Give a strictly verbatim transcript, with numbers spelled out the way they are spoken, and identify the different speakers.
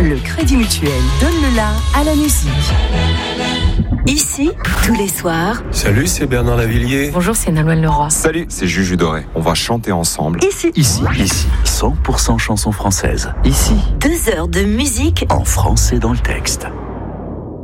Speaker 1: Le Crédit Mutuel donne le la à la musique. Ici, tous les soirs.
Speaker 2: Salut, c'est Bernard Lavillier.
Speaker 1: Bonjour, c'est Nolwenn Leroy.
Speaker 3: Salut, c'est Juju Doré. On va chanter ensemble.
Speaker 1: Ici.
Speaker 4: Ici, ici, cent pour cent chansons françaises. Ici,
Speaker 1: Deux heures de musique
Speaker 4: en français dans le texte.